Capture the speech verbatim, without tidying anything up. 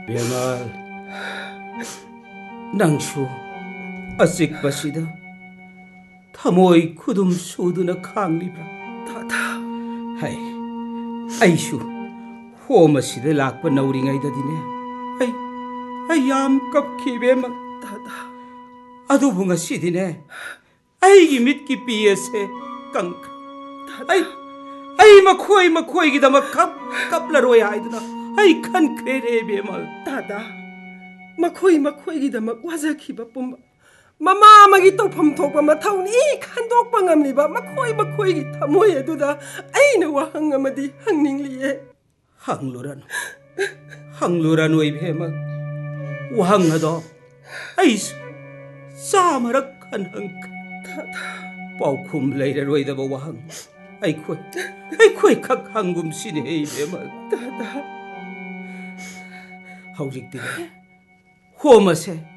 बेमाल नंगसु अचिकपसिदा थमोई खुदुम सुदुना खांगलिब्रा दादा हाय आइसु होम असिदा लाकपा नौरिङैददिने आई आई याम कपखिबेमा दादा अदुबु ngasiदिने आईगी मिटकी पीएसे कंक आई आई मखोई मखोई दम कप कपलरोय हाइदना आई खनख्रे रे बेमल दादा मखोई मखोई दम वाजखिबा पुम ममा मगी तौफम थोकबा मथौनी खंदोकपा ngamलिबा मखोई मखोई गी थमोय अदुदा आइना वहंग अमदी हंगनिंगलिए हंगलुरनु हंगलुरनु ओइ बेमल वहंग अदो आइस सामरक खनहंग दादा पाउखुम लेररोइदबा वहंग आइखोय आइखोय खक हंगुम सिने बेमल दादा हौजिकतिने होमसे